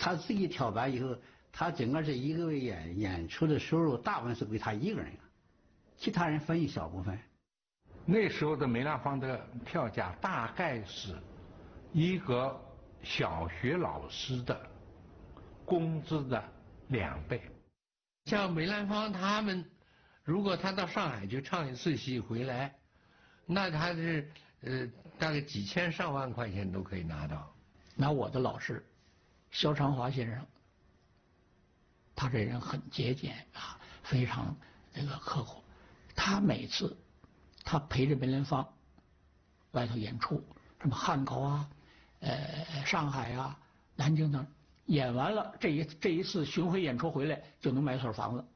他自己跳板以后，他整个这一个月演出的收入大部分是归他一个人，其他人分一小部分。 那时候的梅兰芳的票价大概是一个小学老师的工资的2倍。 像梅兰芳他们，如果他到上海去唱一次戏回来，那他是大概几千上万块钱都可以拿到。 拿我的老师萧长华先生，他这人很节俭啊，非常这个刻苦。他每次他陪着梅兰芳外头演出，什么汉口啊、上海啊、南京等，演完了这一次巡回演出回来就能买所房子。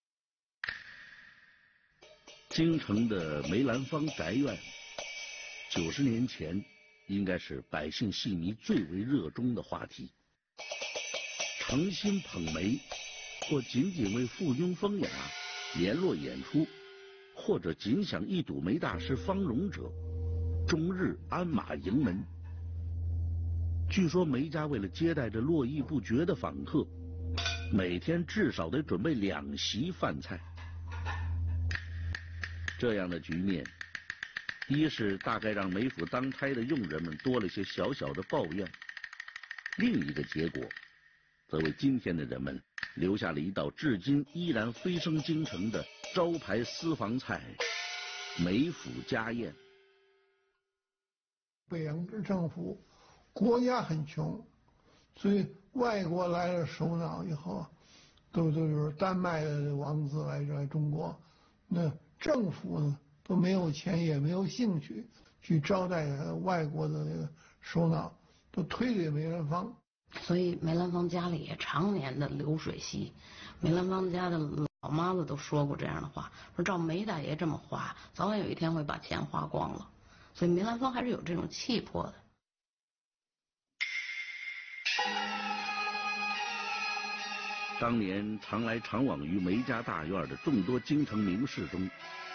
京城的梅兰芳宅院，90年前应该是百姓戏迷最为热衷的话题。诚心捧梅，或仅仅为附庸风雅、联络演出，或者仅想一睹梅大师芳容者，终日鞍马迎门。据说梅家为了接待着络绎不绝的访客，每天至少得准备2席饭菜。这样的局面，一是大概让梅府当差的佣人们多了些小小的抱怨，另一个结果则为今天的人们留下了一道至今依然飞升京城的招牌私房菜——梅府家宴。 北洋政府国家很穷，所以外国来了首脑以后，都是丹麦的王子来中国，那政府呢都没有钱也没有兴趣去招待外国的那个首脑，都推给梅兰芳。 所以梅兰芳家里也常年的流水席。梅兰芳家的老妈子都说过这样的话，说照梅大爷这么花，早晚有一天会把钱花光了。所以梅兰芳还是有这种气魄的。 当年常来常往于梅家大院的众多京城名士中，